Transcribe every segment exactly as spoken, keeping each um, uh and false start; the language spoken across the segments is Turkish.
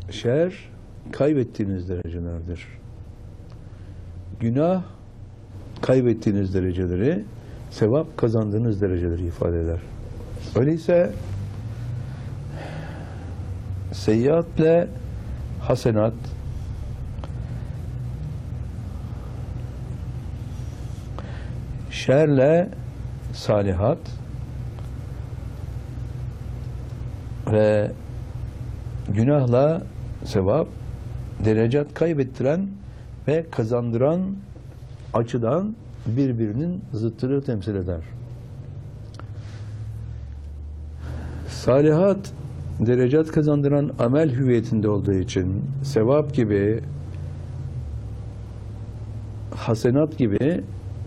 şer kaybettiğiniz derecelerdir. Günah kaybettiğiniz dereceleri, sevap kazandığınız dereceleri ifade eder. Öyleyse seyyiatle hasenat, şerle salihat ve günahla sevap derecat kaybettiren ve kazandıran açıdan birbirinin zıttını temsil eder. Salihat derecat kazandıran amel hüviyetinde olduğu için sevap gibi, hasenat gibi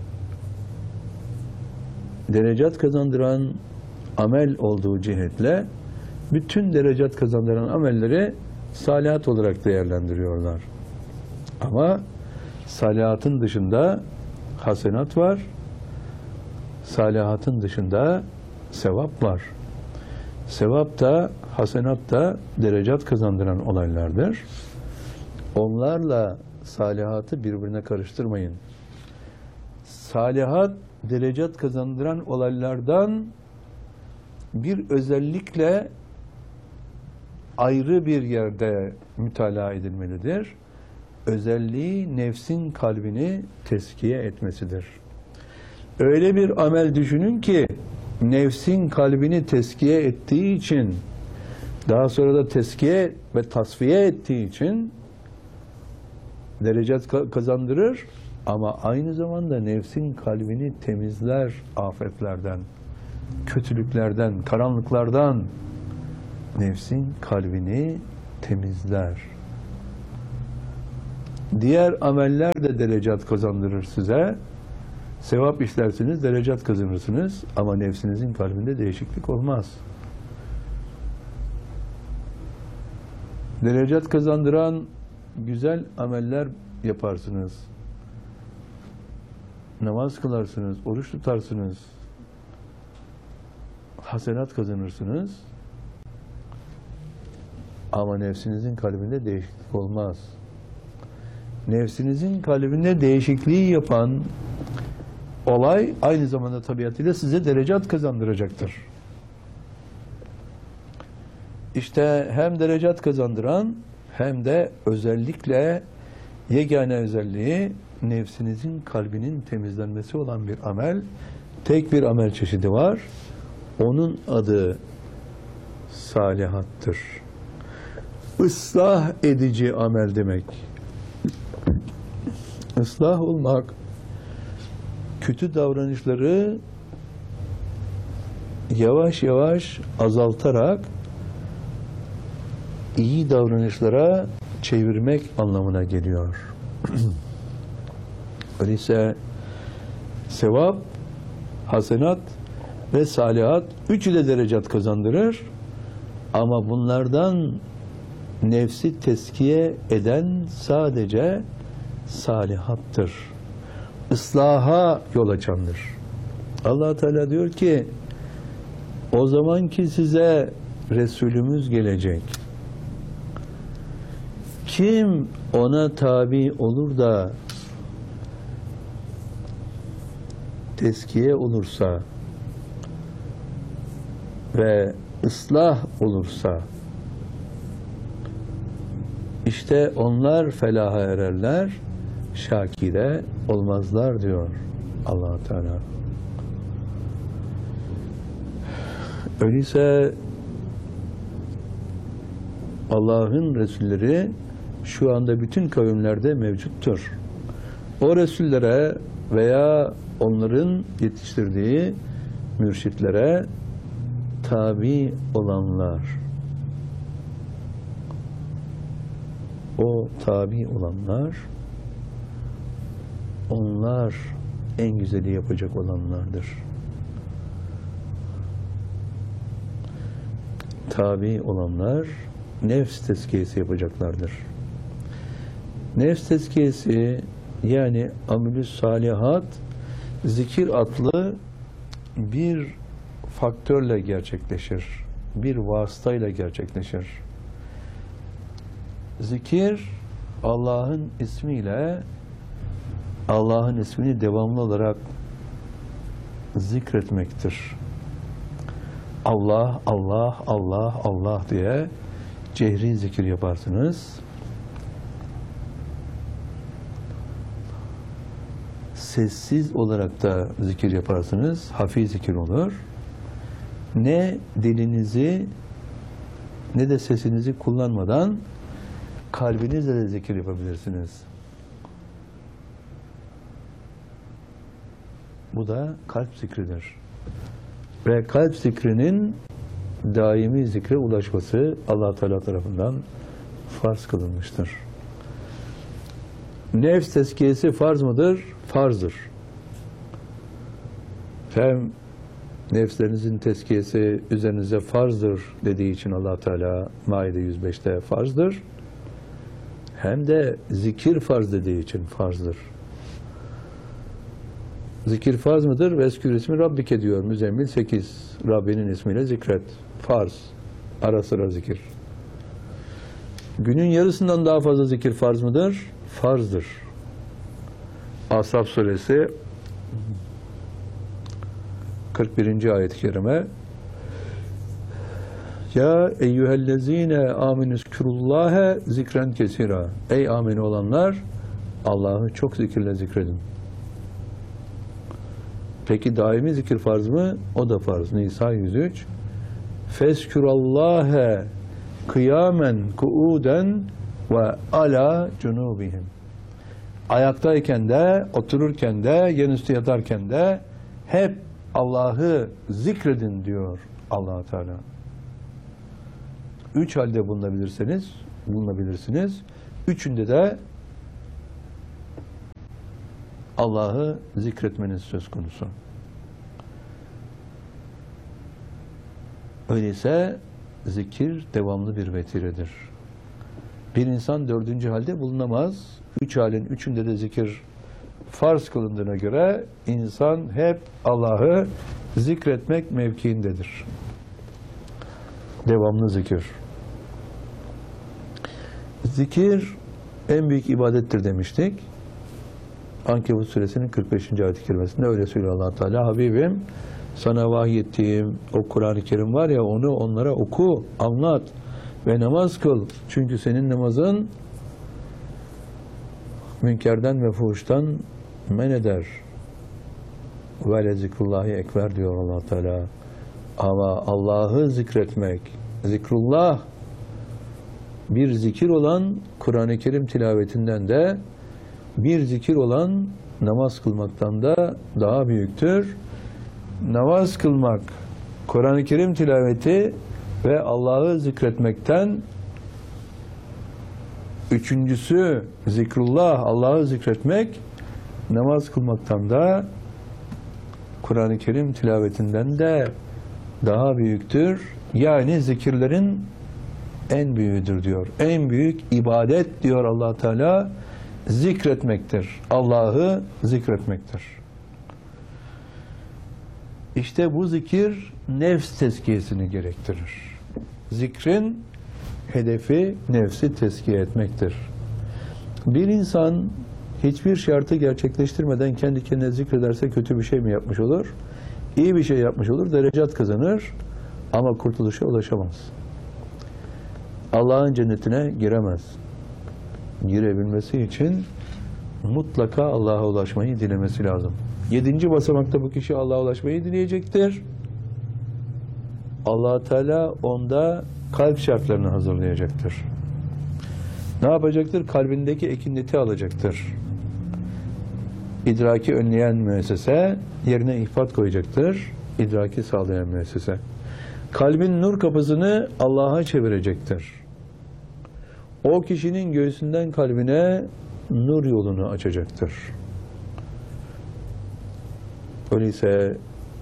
derecat kazandıran amel olduğu cihetle bütün derecat kazandıran amelleri salihat olarak değerlendiriyorlar. Ama salihatın dışında hasenat var, salihatın dışında sevap var. Sevap da, hasenat da derecat kazandıran olaylardır. Onlarla salihatı birbirine karıştırmayın. Salihat, derecat kazandıran olaylardan bir özellikle ayrı bir yerde mütalaa edilmelidir. Özelliği nefsin kalbini teskiye etmesidir. Öyle bir amel düşünün ki nefsin kalbini teskiye ettiği için, daha sonra da teskiye ve tasfiye ettiği için derecat kazandırır ama aynı zamanda nefsin kalbini temizler afetlerden, kötülüklerden, karanlıklardan. Nefsin kalbini temizler. Diğer ameller de derecat kazandırır size. Sevap işlersiniz, derecat kazanırsınız ama nefsinizin kalbinde değişiklik olmaz. Derecat kazandıran güzel ameller yaparsınız. Namaz kılarsınız, oruç tutarsınız. Hasenat kazanırsınız. Ama nefsinizin kalbinde değişiklik olmaz. Nefsinizin kalbinde değişikliği yapan olay aynı zamanda tabiatıyla size derecat kazandıracaktır. İşte hem derecat kazandıran hem de özellikle yegane özelliği nefsinizin kalbinin temizlenmesi olan bir amel, tek bir amel çeşidi var. Onun adı salihattır. Islah edici amel demek. Islah olmak, kötü davranışları yavaş yavaş azaltarak iyi davranışlara çevirmek anlamına geliyor. Öyleyse sevap, hasenat ve salihat üçü de derecat kazandırır ama bunlardan nefsi teskiye eden sadece salihattır. Islaha yol açandır. Allah Teala diyor ki o zaman ki size Resulümüz gelecek. Kim ona tabi olur da teskiye olursa ve ıslah olursa işte onlar felaha ererler, şakire olmazlar diyor Allah Teala. Öyleyse Allah'ın Resulleri şu anda bütün kavimlerde mevcuttur. O Resullere veya onların yetiştirdiği mürşitlere tabi olanlar, o tabi olanlar, onlar en güzeli yapacak olanlardır. Tabi olanlar nefs tezkiyesi yapacaklardır. Nefs tezkiyesi yani amel-i salihat zikir adlı bir faktörle gerçekleşir. Bir vasıtayla gerçekleşir. Zikir, Allah'ın ismiyle, Allah'ın ismini devamlı olarak zikretmektir. Allah, Allah, Allah, Allah diye cehri zikir yaparsınız. Sessiz olarak da zikir yaparsınız. Hafif zikir olur. Ne dilinizi ne de sesinizi kullanmadan kalbinizle de zikir yapabilirsiniz. Bu da kalp zikridir. Ve kalp zikrinin daimi zikre ulaşması Allah Teala tarafından farz kılınmıştır. Nefs tezkiyesi farz mıdır? Farzdır. Hem nefslerinizin tezkiyesi üzerinize farzdır dediği için Allah Teala Maide yüz beşte farzdır. Hem de zikir farz dediği için farzdır. Zikir farz mıdır? Veskür ismi Rabbike diyor Müzzemmil sekiz. Rabbinin ismiyle zikret. Farz. Ara sıra zikir. Günün yarısından daha fazla zikir farz mıdır? Farzdır. Ashab suresi kırk birinci ayet-i kerime. Ya eyyühellezine aminüzkürullâhe zikren kesira. Ey amin olanlar, Allah'ı çok zikirle zikredin. Peki daimi zikir farz mı? O da farz. Nisa yüz üç. Feskürallâhe kıyamen kuuden ve ala cunubihim. Ayaktayken de, otururken de, yanüstü yatarken de hep Allah'ı zikredin diyor Allah Teala. Üç halde bulunabilirseniz, bulunabilirsiniz. Üçünde de Allah'ı zikretmeniz söz konusu. Öyleyse zikir devamlı bir vetiredir. Bir insan dördüncü halde bulunamaz. Üç halin üçünde de zikir farz kılındığına göre insan hep Allah'ı zikretmek mevkiindedir. Devamlı zikir. Zikir en büyük ibadettir demiştik. Ankebut suresinin kırk beşinci ayet-i kerimesinde öyle söylüyor Allah Teala. Habibim, sana vahyettiğim o Kur'an-ı Kerim var ya, onu onlara oku, anlat ve namaz kıl. Çünkü senin namazın münkerden ve fuhuştan men eder. Ve le zikrullahi ekber diyor Allah Teala. Ama Allah'ı zikretmek, zikrullah bir zikir olan Kur'an-ı Kerim tilavetinden de bir zikir olan namaz kılmaktan da daha büyüktür. Namaz kılmak, Kur'an-ı Kerim tilaveti ve Allah'ı zikretmekten, üçüncüsü zikrullah, Allah'ı zikretmek, namaz kılmaktan da Kur'an-ı Kerim tilavetinden de daha büyüktür. Yani zikirlerin en büyüğüdür diyor. En büyük ibadet diyor Allah Teala zikretmektir. Allah'ı zikretmektir. İşte bu zikir nefs tezkiyesini gerektirir. Zikrin hedefi nefsi tezkiye etmektir. Bir insan hiçbir şartı gerçekleştirmeden kendi kendine zikrederse kötü bir şey mi yapmış olur? İyi bir şey yapmış olur, derecat kazanır ama kurtuluşa ulaşamaz. Allah'ın cennetine giremez. Girebilmesi için mutlaka Allah'a ulaşmayı dilemesi lazım. Yedinci basamakta bu kişi Allah'a ulaşmayı dileyecektir. Allah Teala onda kalp şartlarını hazırlayacaktır. Ne yapacaktır? Kalbindeki ekinleti alacaktır. İdraki önleyen müessese yerine ihfat koyacaktır. İdraki sağlayan müessese. Kalbin nur kapısını Allah'a çevirecektir. O kişinin göğsünden kalbine nur yolunu açacaktır. Öyleyse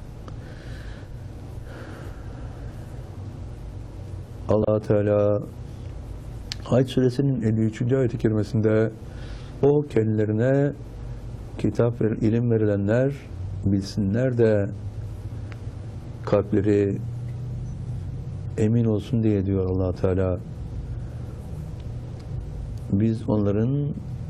Allah Teala Hac suresinin elli üçüncü ayet-i kerimesinde o kendilerine kitap ve ilim verilenler bilsinler de kalpleri emin olsun diye diyor Allah Teala. biz onların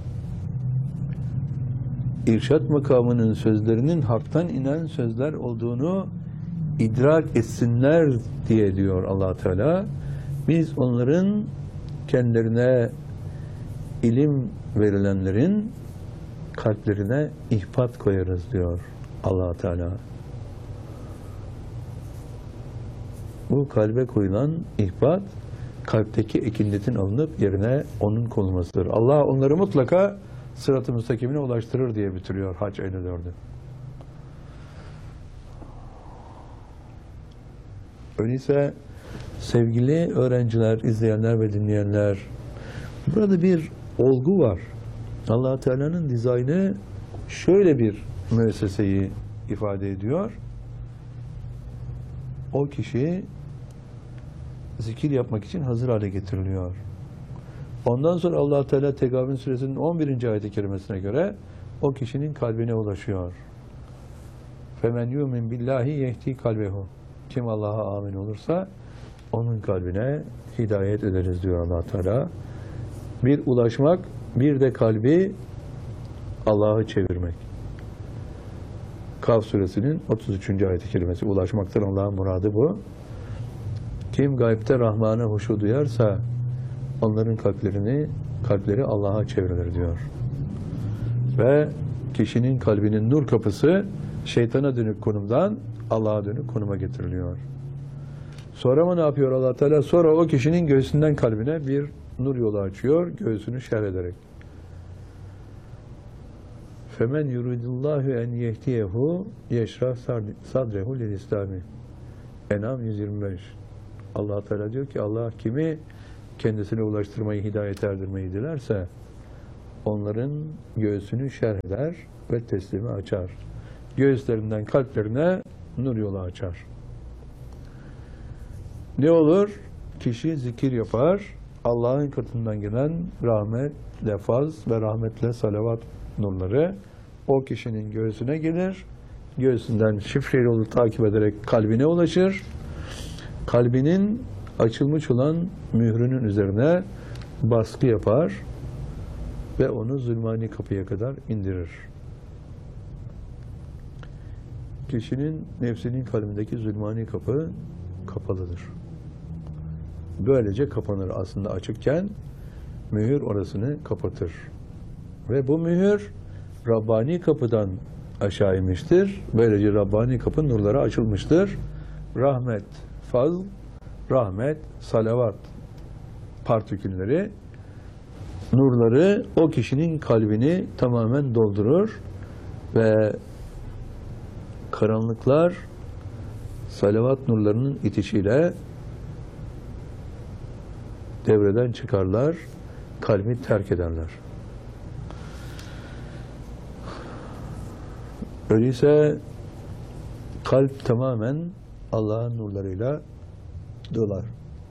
irşad makamının sözlerinin haktan inen sözler olduğunu idrak etsinler diye diyor Allah Teala. Biz onların kendilerine ilim verilenlerin kalplerine ihbat koyarız diyor Allah Teala. Bu kalbe koyulan ihbat kalpteki ekinletin alınıp yerine onun konulmasıdır. Allah onları mutlaka sırat-ı müstakimine ulaştırır diye bitiriyor Hac elli dördü. Öyleyse sevgili öğrenciler, izleyenler ve dinleyenler, burada bir olgu var. Allah Teala'nın dizaynı şöyle bir müesseseyi ifade ediyor. O kişi zikir yapmak için hazır hale getiriliyor. Ondan sonra Allah Teala Tegabün suresinin on birinci ayet-i kerimesine göre o kişinin kalbine ulaşıyor. Femen yu'min billahi yehdi kalbehu. Kim Allah'a amin olursa onun kalbine hidayet ederiz diyor Allah Teala. Bir ulaşmak, bir de kalbi Allah'a çevirmek. Kaf suresinin otuz üçüncü ayet-i kerimesi. Ulaşmaktan Allah'ın muradı bu. Kim gaybte Rahman'a huşu duyarsa onların kalplerini, kalpleri Allah'a çevrilir diyor. Ve kişinin kalbinin nur kapısı şeytana dönük konumdan Allah'a dönük konuma getiriliyor. Sonra mı ne yapıyor Allah Teala? Sonra o kişinin göğsünden kalbine bir nur yolu açıyor, göğsünü şerh ederek. Femen yuridullahu en yehdiyehu yeşrah sadrehu lil İslami. En'am yüz yirmi beş. Allah Teala diyor ki Allah kimi kendisine ulaştırmayı, hidayet erdirmeyi dilerse onların göğsünü şerh eder ve teslimi açar. Göğüslerinden kalplerine nur yolu açar. Ne olur? Kişi zikir yapar. Allah'ın katından gelen rahmet, lefaz ve rahmetle salavat nurları o kişinin göğsüne gelir. Göğsünden şifre yolu takip ederek kalbine ulaşır. Kalbinin açılmış olan mührünün üzerine baskı yapar ve onu zulmani kapıya kadar indirir. Kişinin nefsinin kalbindeki zulmani kapı kapalıdır. Böylece kapanır. Aslında açıkken mühür orasını kapatır. Ve bu mühür Rabbani kapıdan aşağı inmiştir. Böylece Rabbani kapı nurlara açılmıştır. Rahmet, fazl, rahmet, salavat partikülleri, nurları o kişinin kalbini tamamen doldurur ve karanlıklar salavat nurlarının itişiyle devreden çıkarlar, kalbi terk ederler. Öyleyse kalp tamamen Allah'ın nurlarıyla dolar.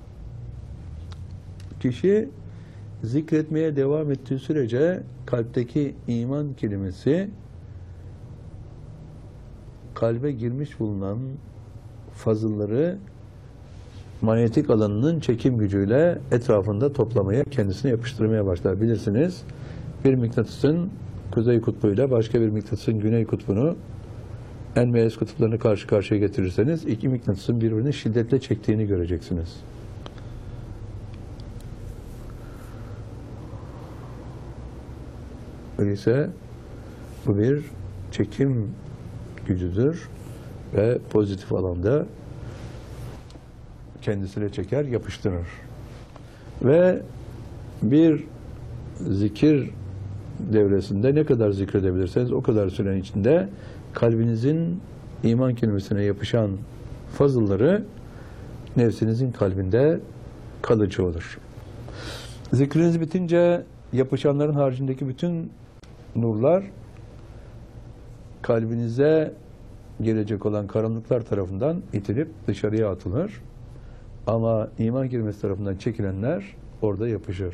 Kişi zikretmeye devam ettiği sürece kalpteki iman kelimesi kalbe girmiş bulunan fazılları manyetik alanının çekim gücüyle etrafında toplamaya, kendisine yapıştırmaya başlar. Bilirsiniz, bir mıknatısın kuzey kutbuyla başka bir mıknatısın güney kutbunu en meyez kutuplarını karşı karşıya getirirseniz iki mıknatısın birbirini şiddetle çektiğini göreceksiniz. Öyleyse bu bir çekim gücüdür ve pozitif alanda kendisine çeker, yapıştırır. Ve bir zikir devresinde ne kadar zikredebilirseniz o kadar süren içinde kalbinizin iman kelimesine yapışan fazılları nefsinizin kalbinde kalıcı olur. Zikriniz bitince yapışanların haricindeki bütün nurlar kalbinize gelecek olan karanlıklar tarafından itilip dışarıya atılır. Ama iman kelimesi tarafından çekilenler orada yapışır.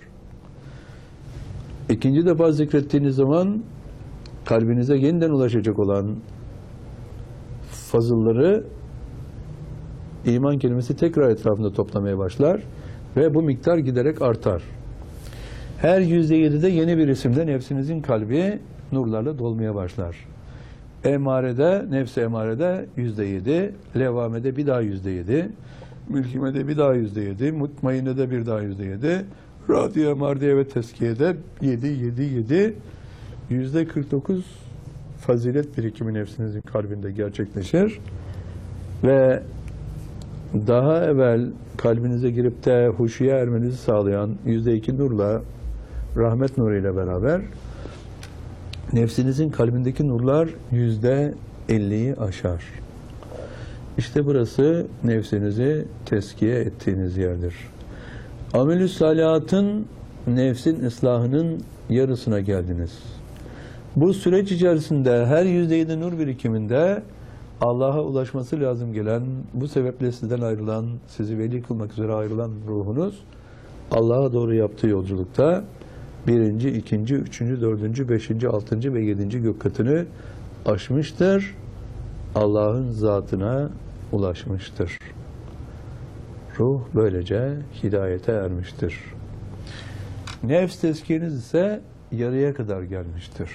İkinci defa zikrettiğiniz zaman kalbinize yeniden ulaşacak olan fazılları iman kelimesi tekrar etrafında toplamaya başlar ve bu miktar giderek artar. Her yüzde yedide yeni bir isimde nefsinizin kalbi nurlarla dolmaya başlar. Emarede, nefs-i emarede yüzde yedi, levamede bir daha yüzde yedi, mülhimede bir daha yüzde yedi, mutmainede bir daha yüzde yedi, radiye, mardiye ve teskiyede yedi, yedi, yedi, yüzde kırk dokuz fazilet birikimi nefsinizin kalbinde gerçekleşir ve daha evvel kalbinize girip de huşuya ermenizi sağlayan yüzde iki nurla, rahmet nuruyla beraber nefsinizin kalbindeki nurlar yüzde elliyi aşar. İşte burası nefsinizi teskiye ettiğiniz yerdir. Amelü salihatın, nefsin ıslahının yarısına geldiniz. Bu süreç içerisinde her yüzde yedi nur birikiminde Allah'a ulaşması lazım gelen, bu sebeple sizden ayrılan, sizi veli kılmak üzere ayrılan ruhunuz Allah'a doğru yaptığı yolculukta birinci, ikinci, üçüncü, dördüncü, beşinci, altıncı ve yedinci gök katını aşmıştır. Allah'ın zatına ulaşmıştır. Ruh böylece hidayete ermiştir. Nefs tezkiyeniz ise yarıya kadar gelmiştir.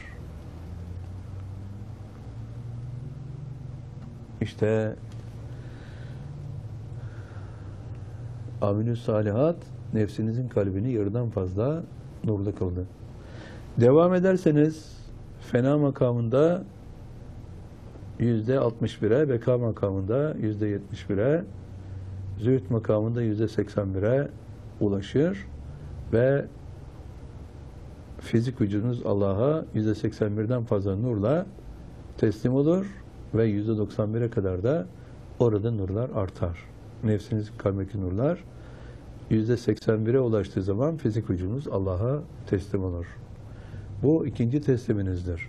İşte amelü salihat nefsinizin kalbini yarıdan fazla nurlu kıldı. Devam ederseniz fena makamında yüzde altmış bire, beka makamında yüzde yetmiş bire, zühd makamında yüzde seksen bire ulaşır ve fizik vücudunuz Allah'a yüzde seksen birden fazla nurla teslim olur ve yüzde doksan bire kadar da orada nurlar artar. Nefsinizin kalbindeki nurlar yüzde seksen bire ulaştığı zaman fizik vücudunuz Allah'a teslim olur. Bu ikinci tesliminizdir.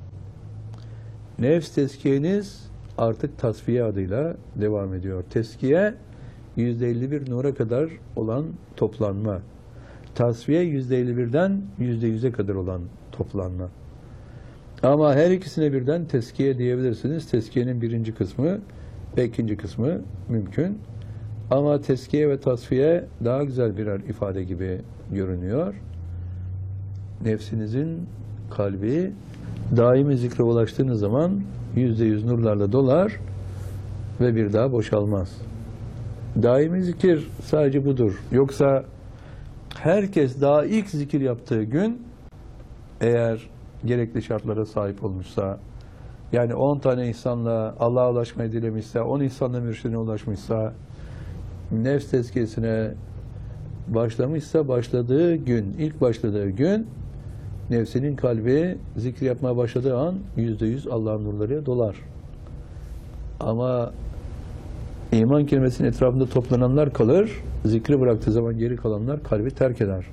Nefs tezkiyeniz artık tasfiye adıyla devam ediyor. Tezkiye yüzde elli bir nura kadar olan toplanma. Tasfiye yüzde elli birden yüzde yüze kadar olan toplanma. Ama her ikisine birden tezkiye diyebilirsiniz. Tezkiyenin birinci kısmı ve ikinci kısmı mümkün. Ama tezkiye ve tasfiye daha güzel birer ifade gibi görünüyor. Nefsinizin kalbi daimi zikre ulaştığınız zaman yüzde yüz nurlarla dolar ve bir daha boşalmaz. Daimi zikir sadece budur. Yoksa herkes daha ilk zikir yaptığı gün eğer gerekli şartlara sahip olmuşsa, yani on tane insanla Allah'a ulaşmayı dilemişse, on insanla mürşidine ulaşmışsa, nefs tezkiyesine başlamışsa, başladığı gün, ilk başladığı gün nefsinin kalbi zikir yapmaya başladığı an yüzde yüz Allah'ın nurlarıyla dolar. Ama iman kelimesinin etrafında toplananlar kalır, zikri bıraktığı zaman geri kalanlar kalbi terk eder.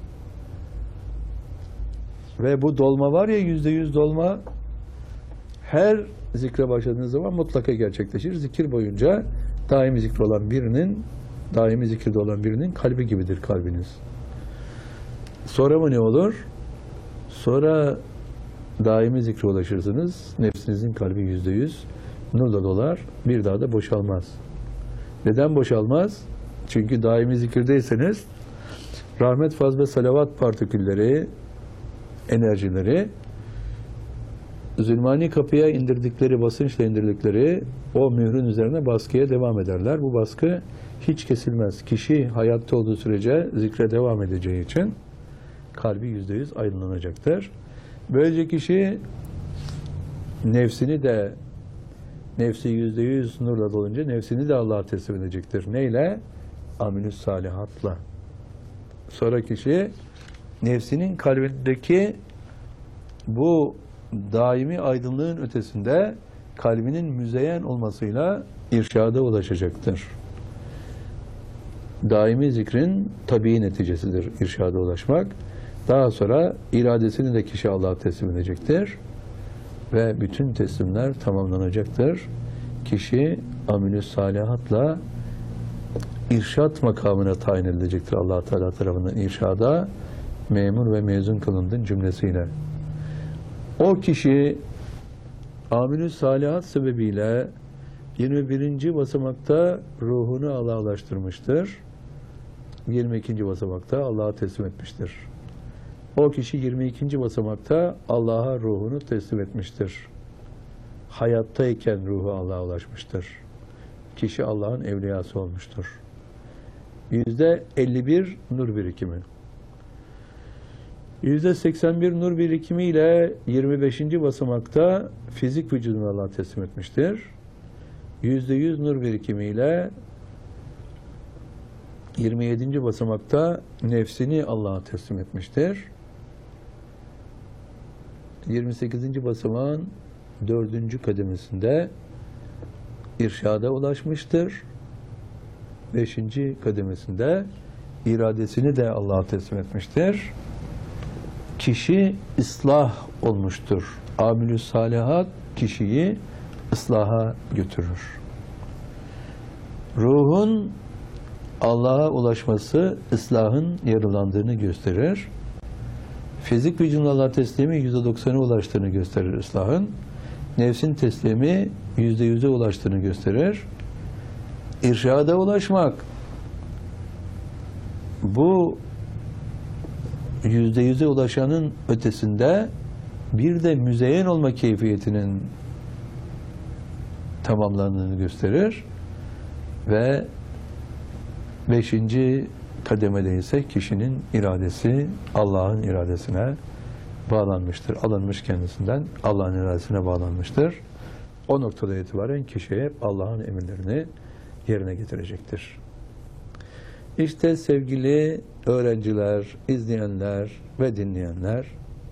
Ve bu dolma var ya, yüzde yüz dolma, her zikre başladığınız zaman mutlaka gerçekleşir. Zikir boyunca daimi zikri olan birinin, daimi zikirde olan birinin kalbi gibidir kalbiniz. Sonra mı ne olur? Sonra daimi zikre ulaşırsınız. Nefsinizin kalbi yüzde yüz nurla dolar. Bir daha da boşalmaz. Neden boşalmaz? Çünkü daimi zikirdeyseniz rahmet, faz ve salavat partikülleri, enerjileri zulmani kapıya indirdikleri, basınçla indirdikleri o mührün üzerine baskıya devam ederler. Bu baskı hiç kesilmez. Kişi hayatta olduğu sürece zikre devam edeceği için kalbi yüzde yüz aydınlanacaktır. Böylece kişi nefsini de, nefsi yüzde yüz nurla dolunca nefsini de Allah'a teslim edecektir. Neyle? Amelü salihatla. Sonra kişi nefsinin kalbindeki bu daimi aydınlığın ötesinde kalbinin müzeyyen olmasıyla irşada ulaşacaktır. Daimi zikrin tabii neticesidir irşada ulaşmak. Daha sonra iradesini de kişi Allah'a teslim edecektir. Ve bütün teslimler tamamlanacaktır. Kişi amelü salihatla irşat makamına tayin edilecektir Allah Teala tarafından. İrşada memur ve mezun kılındın cümlesiyle. O kişi amelü salihat sebebiyle yirmi birinci basamakta ruhunu Allah'a ulaştırmıştır. yirmi ikinci basamakta Allah'a teslim etmiştir. O kişi yirmi ikinci basamakta Allah'a ruhunu teslim etmiştir. Hayattayken ruhu Allah'a ulaşmıştır. Kişi Allah'ın evliyası olmuştur. Yüzde elli bir nur birikimi. Yüzde seksen bir nur birikimi ile yirmi beşinci basamakta fizik vücudunu Allah'a teslim etmiştir. Yüzde yüz nur birikimi ile yirmi yedinci basamakta nefsini Allah'a teslim etmiştir. yirmi sekizinci basamağın dördüncü kademesinde irşada ulaşmıştır. beşinci kademesinde iradesini de Allah'a teslim etmiştir. Kişi ıslah olmuştur. Amilü salihat kişiyi ıslaha götürür. Ruhun Allah'a ulaşması ıslahın yarılandığını gösterir. Fizik vücudun Allah'a teslimi yüzde doksana ulaştığını gösterir ıslahın. Nefsin teslimi yüzde yüze ulaştığını gösterir. İrşada ulaşmak, bu yüzde yüze ulaşanın ötesinde bir de müzeyyen olma keyfiyetinin tamamlandığını gösterir ve beşinci kademede ise kişinin iradesi Allah'ın iradesine bağlanmıştır. Alınmış kendisinden Allah'ın iradesine bağlanmıştır. O noktada itibaren kişi hep Allah'ın emirlerini yerine getirecektir. İşte sevgili öğrenciler, izleyenler ve dinleyenler,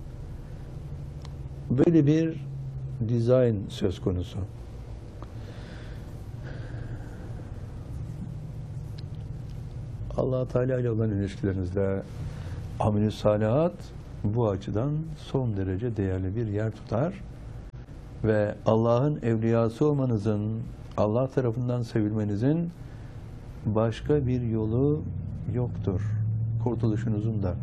böyle bir dizayn söz konusu. Allah Teala ile olan ilişkilerinizde amel-i salihat bu açıdan son derece değerli bir yer tutar ve Allah'ın evliyası olmanızın, Allah tarafından sevilmenizin başka bir yolu yoktur. Kurtuluşunuzun da.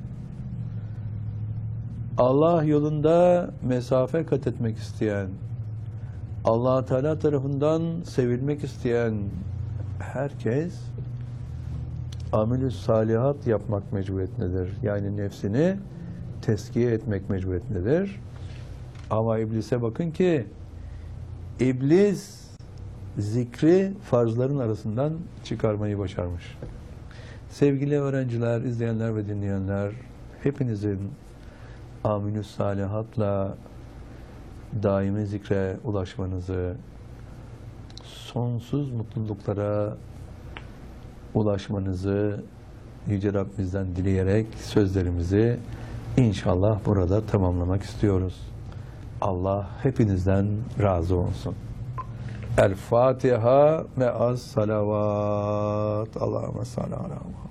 Allah yolunda mesafe kat etmek isteyen, Allah Teala tarafından sevilmek isteyen herkes amel-i salihat yapmak mecburiyetindedir. Yani nefsini teskiye etmek mecburiyetindedir. Ama iblise bakın ki iblis zikri farzların arasından çıkarmayı başarmış. Sevgili öğrenciler, izleyenler ve dinleyenler, hepinizin amel-i salihatla daimi zikre ulaşmanızı, sonsuz mutluluklara ulaşmanızı Yüce Rabbimizden dileyerek sözlerimizi inşallah burada tamamlamak istiyoruz. Allah hepinizden razı olsun. El Fatiha me'az salavat. Allahümme salli ala Muhammed.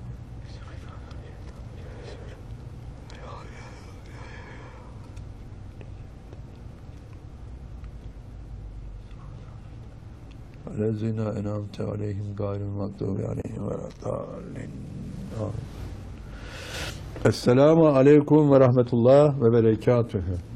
Lezina enamte aleyhim gayril mağdubi aleyhim ve raddallin. Esselamu aleyküm ve rahmetullah ve berekatuhu.